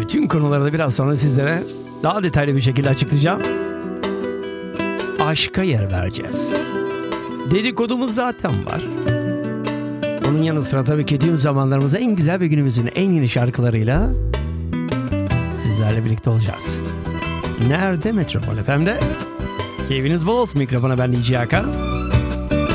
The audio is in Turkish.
bütün konuları da biraz sonra sizlere daha detaylı bir şekilde açıklayacağım. Aşka yer vereceğiz. Dedikodumuz zaten var. Onun yanı sıra tabii ki tüm zamanlarımızda en güzel ve günümüzün en yeni şarkılarıyla sizlerle birlikte olacağız. Nerede? Metropol FM'de. Keyfiniz bol olsun, mikrofona ben DJ Hakan.